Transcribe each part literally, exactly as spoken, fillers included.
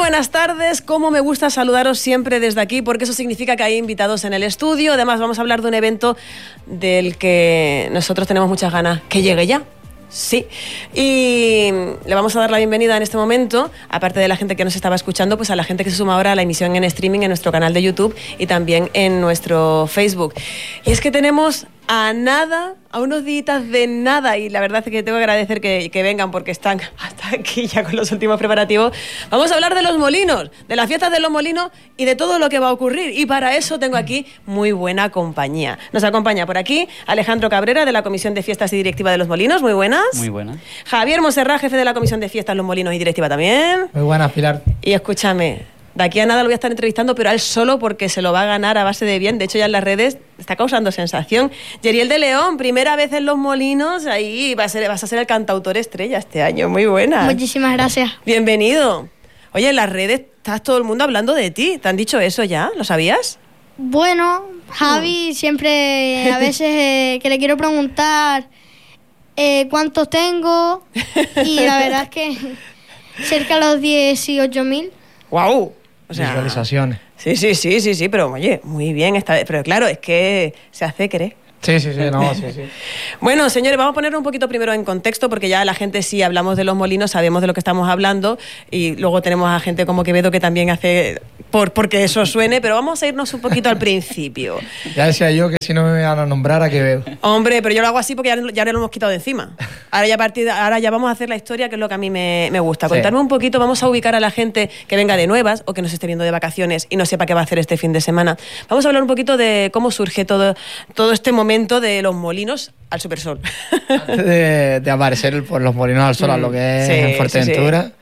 buenas tardes, cómo me gusta saludaros siempre desde aquí, porque eso significa que hay invitados en el estudio. Además, vamos a hablar de un evento del que nosotros tenemos muchas ganas que llegue ya. Sí, y le vamos a dar la bienvenida en este momento, aparte de la gente que nos estaba escuchando, pues a la gente que se suma ahora a la emisión en streaming en nuestro canal de YouTube y también en nuestro Facebook. Y es que tenemos a nada, a unos días de nada, y la verdad es que tengo que agradecer que, que vengan porque están hasta aquí ya con los últimos preparativos. Vamos a hablar de los molinos, de las fiestas de los molinos y de todo lo que va a ocurrir, y para eso tengo aquí muy buena compañía. Nos acompaña por aquí Alejandro Cabrera, de la Comisión de Fiestas y Directiva de los Molinos. Muy buenas. Muy buenas. Javier Monserrat, jefe de la Comisión de Fiestas, los Molinos y Directiva también. Muy buenas, Pilar. Y escúchame, de aquí a nada lo voy a estar entrevistando, pero a él solo, porque se lo va a ganar a base de bien. De hecho, ya en las redes está causando sensación. Yeriel de León, primera vez en Los Molinos, ahí va a ser, vas a ser el cantautor estrella este año. Muy buena. Muchísimas gracias. Bienvenido. Oye, en las redes está todo el mundo hablando de ti. ¿Te han dicho eso ya? ¿Lo sabías? Bueno, Javi oh. siempre, a veces eh, que le quiero preguntar eh, cuántos tengo, y la verdad es que cerca de los dieciocho mil. ¡Guau! O sea, visualizaciones. Sí, sí, sí, sí, sí, pero oye, muy bien esta vez. Pero claro, es que se hace querer. Sí, sí, sí, no, sí, sí. Bueno, señores, vamos a poner un poquito primero en contexto, porque ya la gente, si hablamos de los molinos, sabemos de lo que estamos hablando, y luego tenemos a gente como Quevedo que también hace por porque eso suene, pero vamos a irnos un poquito al principio. Ya decía yo que si no me iban a nombrar a Quevedo. Hombre, pero yo lo hago así porque ya, ya lo hemos quitado de encima. Ahora ya, a partir de, ahora ya vamos a hacer la historia, que es lo que a mí me, me gusta. Sí. Contarme un poquito, vamos a ubicar a la gente que venga de nuevas o que nos esté viendo de vacaciones y no sepa qué va a hacer este fin de semana. Vamos a hablar un poquito de cómo surge todo, todo este momento de los molinos al Supersol. Antes de, de aparecer por los Molinos al Sol, a lo que es Sí, en Fuerteventura, sí, sí.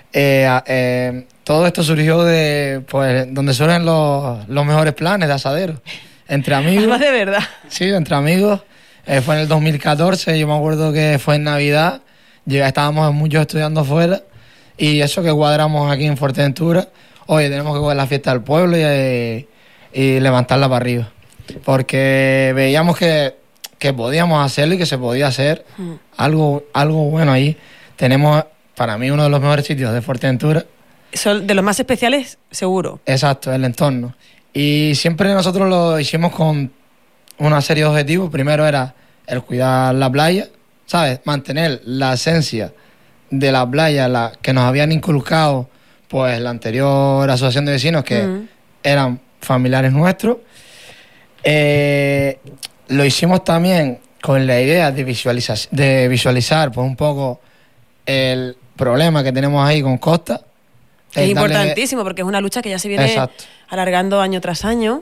Eh, eh, todo esto surgió de, pues, donde surgen los, los mejores planes de asadero. Entre amigos. Además, de verdad. Sí, entre amigos. Eh, fue en el dos mil catorce, yo me acuerdo que fue en Navidad. Ya estábamos muchos estudiando afuera, y eso que cuadramos aquí en Fuerteventura. Oye, tenemos que coger la fiesta del pueblo y, y levantarla para arriba. Porque veíamos que, que podíamos hacerlo y que se podía hacer mm. algo, algo bueno ahí. Tenemos, para mí, uno de los mejores sitios de Fuerteventura. Son de los más especiales, seguro. Exacto, el entorno. Y siempre nosotros lo hicimos con una serie de objetivos. Primero era el cuidar la playa, ¿sabes? Mantener la esencia de la playa, la que nos habían inculcado pues la anterior asociación de vecinos, que mm. eran familiares nuestros. Eh, lo hicimos también con la idea de visualizar, de visualizar pues un poco el problema que tenemos ahí con Costa. Es importantísimo, porque es una lucha que ya se viene Exacto. alargando año tras año.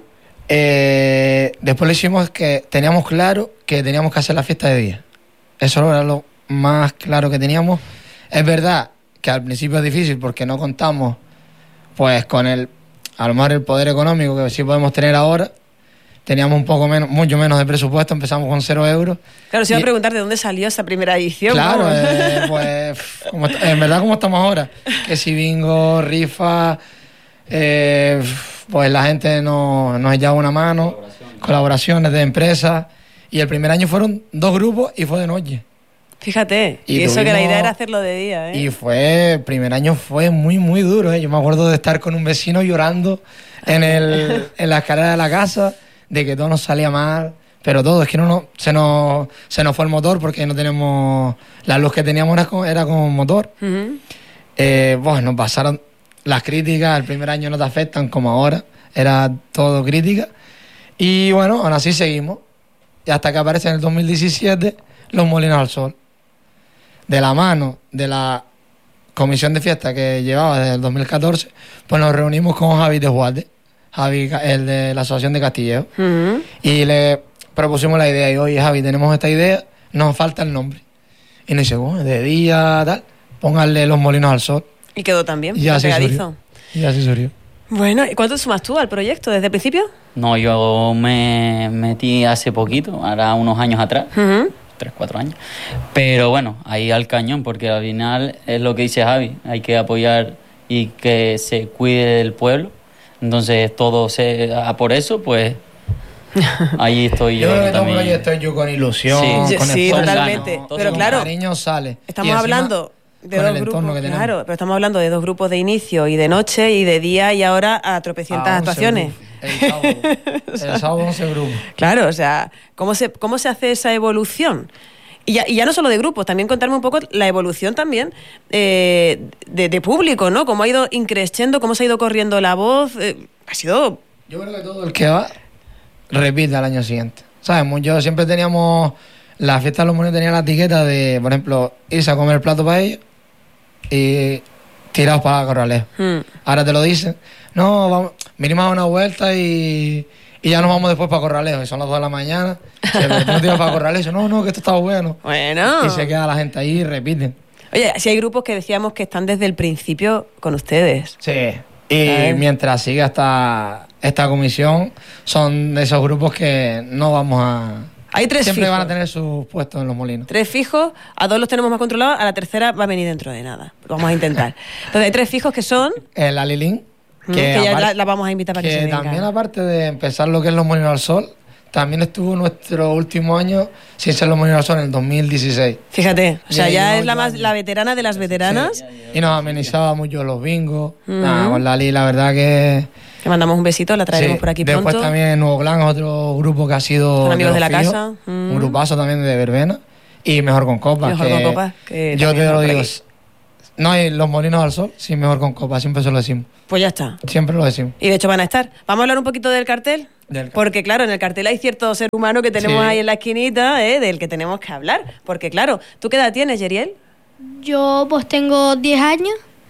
Eh, después lo hicimos que teníamos claro que teníamos que hacer la fiesta de día. Eso era lo más claro que teníamos. Es verdad que al principio es difícil porque no contamos pues con el, a lo mejor el poder económico que sí podemos tener ahora. Teníamos un poco menos, mucho menos de presupuesto, empezamos con cero euros. Claro, se iba a preguntar de dónde salió esa primera edición. Claro, eh, pues como, en verdad como estamos ahora, que si bingo, rifa, eh, pues la gente nos, nos echaba una mano, colaboraciones. colaboraciones de empresas, y el primer año fueron dos grupos y fue de noche. Fíjate, y, y eso tuvimos, que la idea era hacerlo de día, ¿eh? Y fue, el primer año fue muy, muy duro, ¿eh? Yo me acuerdo de estar con un vecino llorando en, el, en la escalera de la casa, de que todo nos salía mal, pero todo, es que no, no se nos se nos fue el motor porque no tenemos, la luz que teníamos era con, era con motor. Uh-huh. Eh, bueno, nos pasaron las críticas, el primer año no te afectan como ahora, era todo crítica, y bueno, aún así seguimos, y hasta que aparece en el dos mil diecisiete los Molinos al Sol, de la mano de la comisión de fiesta que llevaba desde el dos mil catorce, pues nos reunimos con Javi de Juárez, Javi, el de la Asociación de Castillejo, uh-huh. y le propusimos la idea, y oye Javi, tenemos esta idea, nos falta el nombre. Y nos dice, bueno, de día, tal, pónganle los Molinos al Sol. Y quedó también, y así surgió. Y así surgió. Bueno, ¿y cuánto sumas tú al proyecto desde el principio? No, yo me metí hace poquito, ahora unos años atrás, uh-huh. tres, cuatro años. Pero bueno, ahí al cañón, porque al final es lo que dice Javi, hay que apoyar y que se cuide del pueblo. Entonces todo se a por eso, pues ahí estoy yo. Yo también. Estoy yo con ilusión, sí, con sí, esfuerzo, totalmente. no, pero claro, cariño sale. Estamos encima, hablando De con dos el grupos, entorno que tenemos. claro, pero estamos hablando de dos grupos de inicio y de noche y de día y ahora a tropecientas A once actuaciones. grupos. El sábado, el sábado once grupos. Claro, o sea, ¿cómo se, cómo se hace esa evolución? Y ya, y ya no solo de grupos, también contarme un poco la evolución también eh, de, de público, ¿no? Cómo ha ido increciendo, cómo se ha ido corriendo la voz. Eh, ha sido... Yo creo que todo el que va repite al año siguiente. ¿Sabes? Yo siempre teníamos... La fiesta de los molinos tenía la etiqueta de, por ejemplo, irse a comer el plato para ellos y tirados para Corralejo. Hmm. Ahora te lo dicen. No, vamos, vinimos a una vuelta y, y ya nos vamos después para Corralejo. Y son las dos de la mañana. Se me tiras para Corralejo. No, no, que esto está bueno. Bueno. Y se queda la gente ahí y repiten. Oye, si hay grupos que decíamos que están desde el principio con ustedes. Sí. Y ver. mientras siga esta, esta comisión, son de esos grupos que no vamos a... Hay tres Siempre fijos. van a tener sus puestos en los molinos. Tres fijos, a dos los tenemos más controlados, a la tercera va a venir dentro de nada. Lo vamos a intentar. Entonces hay tres fijos que son... Eh, la Lilín, Mm, que, que ya apar- la, la vamos a invitar para que, que se venga. también aparte de empezar lo que es los molinos al sol, también estuvo nuestro último año sin ser los molinos al sol en el dos mil dieciséis. Fíjate, o sea, Ya ya llevamos es la ya más años. la veterana de las veteranas. Sí. Y nos amenizaba mucho los bingos. Ujú. Nada, con Lali, la verdad que... Le mandamos un besito, la traeremos sí. por aquí Después pronto. también Nuevo Clan, otro grupo que ha sido... Son amigos de los la fijos, casa. Mm. Un grupazo también de verbena. Y Mejor con Copas. Mejor que con Copas, que yo también te lo por digo, aquí. no hay los molinos al sol sin Mejor con Copas, siempre se lo decimos. Pues ya está. Siempre lo decimos. Y de hecho van a estar. Vamos a hablar un poquito del cartel. Del cartel. Porque claro, en el cartel hay cierto ser humano que tenemos Sí. ahí en la esquinita, ¿eh? Del que tenemos que hablar. Porque claro, ¿tú qué edad tienes, Yeriel? Yo pues tengo diez años.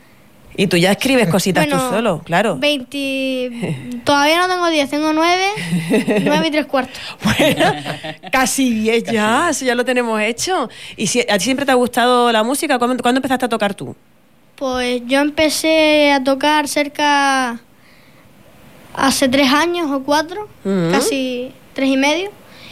Y tú ya escribes cositas Bueno, tú solo, claro. veinte... Todavía no tengo diez, tengo nueve. nueve y tres cuartos. Bueno, casi diez ya, eso ya lo tenemos hecho. ¿Y si, a ti siempre te ha gustado la música? ¿Cuándo, cuándo empezaste a tocar tú? Pues yo empecé a tocar cerca hace tres años o cuatro, Ujú. casi tres y medio.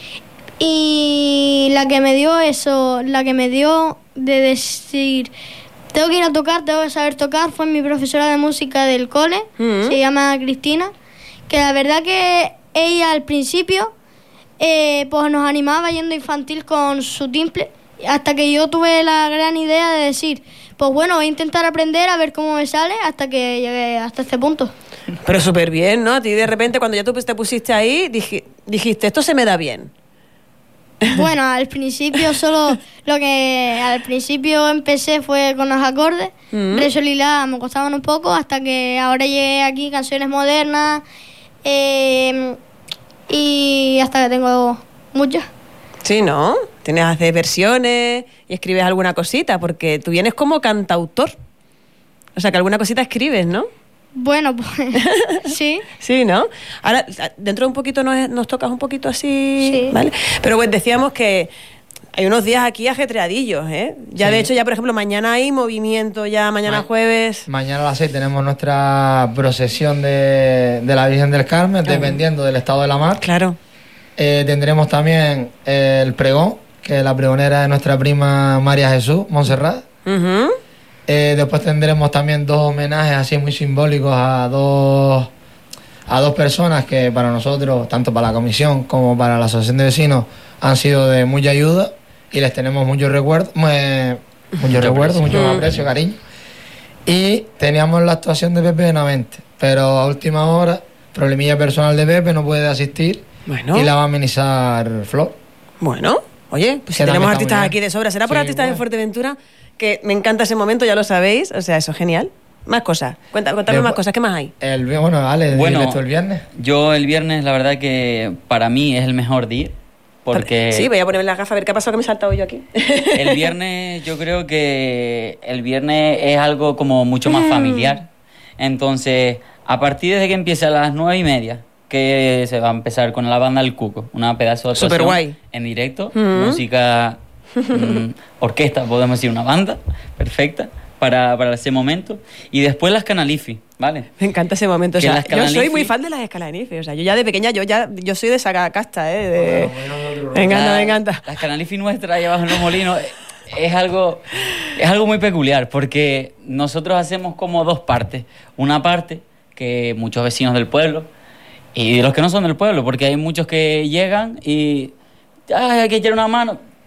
Y la que me dio eso, la que me dio de decir, tengo que ir a tocar, tengo que saber tocar, fue mi profesora de música del cole, Ujú. se llama Cristina, que la verdad que ella al principio eh, pues nos animaba yendo infantil con su timple, hasta que yo tuve la gran idea de decir, pues bueno, voy a intentar aprender a ver cómo me sale hasta que llegué hasta este punto. Pero súper bien, ¿no? A ti de repente cuando ya tú te pusiste ahí, dije- dijiste, esto se me da bien. Bueno, al principio solo lo que al principio empecé fue con los acordes, Mm. re, sol y la me costaban un poco hasta que ahora llegué aquí canciones modernas eh, y hasta que tengo muchas. Sí, ¿no? Tienes hacer versiones y escribes alguna cosita, porque tú vienes como cantautor. O sea, que alguna cosita escribes, ¿no? Bueno, pues sí. Sí, ¿no? Ahora, dentro de un poquito nos, nos tocas un poquito así, Sí. ¿vale? Pero pues decíamos que hay unos días aquí ajetreadillos, ¿eh? Ya Sí. de hecho, ya por ejemplo, mañana hay movimiento, ya mañana Ma- jueves. Mañana a las seis tenemos nuestra procesión de, de la Virgen del Carmen, dependiendo del estado de la mar. Claro. Eh, tendremos también el pregón, que la pregonera es nuestra prima María Jesús Montserrat. Ujú. Eh, después tendremos también dos homenajes así muy simbólicos a dos, a dos personas que para nosotros, tanto para la comisión como para la asociación de vecinos, han sido de mucha ayuda y les tenemos muchos recuerdos, eh, muchos recuerdos, mucho Mm. aprecio, cariño. Y teníamos la actuación de Pepe Benavente, pero a última hora, problemilla personal de Pepe, no puede asistir Bueno. y la va a amenizar Flor. Bueno, oye, pues si Que también tenemos está artistas muy aquí bien. de sobra, ¿será por Sí, artistas de bueno. Fuerteventura? Que me encanta ese momento, ya lo sabéis. O sea, eso es genial. Más cosas. Cuenta, contadme Después- más cosas. ¿Qué más hay? El, bueno, vale, Bueno. diles tú el viernes. Yo el viernes, la verdad que para mí es el mejor día, porque Sí, voy a ponerme las gafas a ver qué ha pasado que me he saltado yo aquí. el viernes yo creo que el viernes es algo como mucho más familiar. Entonces, a partir de que empiece a las nueve y media, que se va a empezar con la banda El Cuco, una pedazo de actuación Superguay. en directo, Mm. música, mm, orquesta, podemos decir una banda, perfecta para, para ese momento. Y después las Canalifi, ¿vale? Me encanta ese momento. O Que sea, las yo soy Canalifi- muy fan de las escalanifi. O sea, yo ya de pequeña, yo ya yo soy de esa casta, ¿eh? De... Me encanta, La- me encanta. Las Canalifi nuestras ahí abajo en los molinos eh, es algo, es algo muy peculiar porque nosotros hacemos como dos partes. Una parte que muchos vecinos del pueblo y de los que no son del pueblo, porque hay muchos que llegan y "Ay, hay que echar una mano".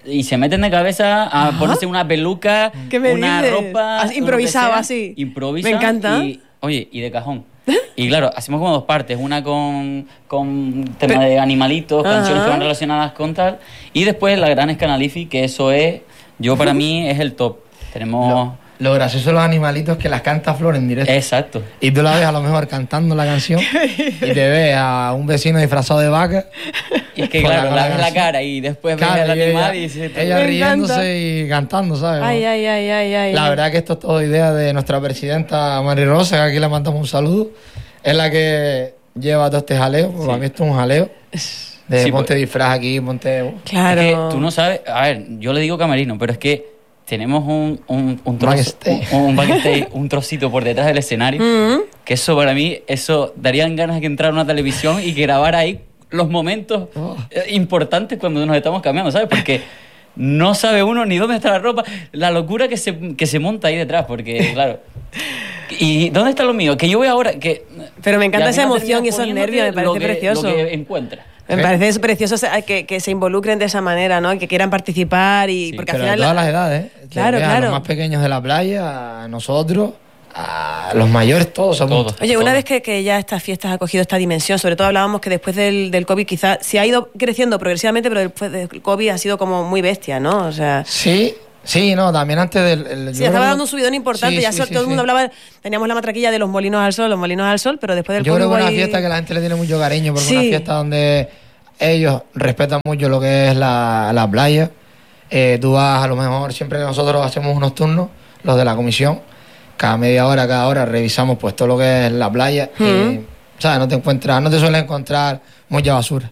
y se meten de cabeza a Ajá. ponerse una peluca, ¿Qué me una dices? ropa... Has improvisado lo que sea, así. Improvisan Me encanta. Y, oye, y de cajón. Y claro, hacemos como dos partes, una con, con tema de animalitos, Ajá. canciones que van relacionadas con tal, y después la gran Scanalifi, que eso es, yo para mí es el top. Tenemos... Lo, lo gracioso de los animalitos es que las canta Flor en directo. Exacto. Y tú la ves a lo mejor cantando la canción y te ves a un vecino disfrazado de vaca. Y es que con claro, con la ves la canción. cara y después ves Claro, el y animal ella, y dices... ella Me riéndose encanta. y cantando, ¿sabes? Ay, ay, ay, ay, ay. La verdad que esto es todo idea de nuestra presidenta Mari Rosa, que aquí le mandamos un saludo. Es la que lleva todo este jaleo. Pues Sí. Para mí esto es un jaleo. De Sí, ponte pues- disfraz aquí, ponte... Claro. Es que tú no sabes, a ver, yo le digo camerino, pero es que tenemos un, un, un, trozo, Backstage. un, un backstage, un trocito por detrás del escenario, Mm. que eso para mí, eso darían ganas de que entrara una televisión y que grabara ahí los momentos Oh. eh, importantes cuando nos estamos cambiando, ¿sabes? Porque no sabe uno ni dónde está la ropa, la locura que se, que se monta ahí detrás, porque claro... ¿Y dónde está lo mío? Que yo voy ahora, que... Pero me encanta y al esa final emoción y terminas esos nervios, me poniéndote lo parece que- precioso. Lo que encuentras. Me Sí. parece precioso se- que, que se involucren de esa manera, ¿no? Que quieran participar y... Sí, porque al Pero de final... todas las edades. ¿eh? Te Claro, ves a claro. los más pequeños de la playa, a nosotros, a los mayores, todos somos... Todos. Oye, una Todo. vez que, que ya estas fiestas ha cogido esta dimensión, sobre todo hablábamos que después del, del COVID quizás se ha ido creciendo progresivamente, pero después del COVID ha sido como muy bestia, ¿no? O sea... Sí, sí, no, también antes del... el- Sí, yo estaba creo- dando un subidón importante, Sí, ya sí, so- sí, todo el mundo sí. hablaba, teníamos la matraquilla de los molinos al sol, los molinos al sol, pero después del Yo COVID creo que es una ahí- fiesta que la gente le tiene mucho cariño, porque es Sí. una fiesta donde ellos respetan mucho lo que es la, la playa. Eh, tú vas, a lo mejor, siempre nosotros hacemos unos turnos, los de la comisión, cada media hora, cada hora revisamos pues todo lo que es la playa. Y, ¿sabes? No te encuentras, no te sueles encontrar mucha basura.